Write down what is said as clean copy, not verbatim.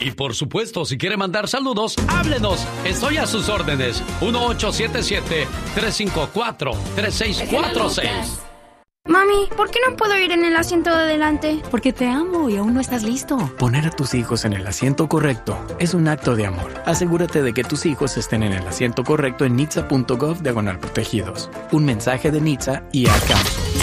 Y por supuesto, si quiere mandar saludos, háblenos. Estoy a sus órdenes. 1877-354-3646. Mami, ¿por qué no puedo ir en el asiento de adelante? Porque te amo y aún no estás listo. Poner a tus hijos en el asiento correcto es un acto de amor. Asegúrate de que tus hijos estén en el asiento correcto en nitsa.gov/protegidos. Un mensaje de NHTSA y Ad Council.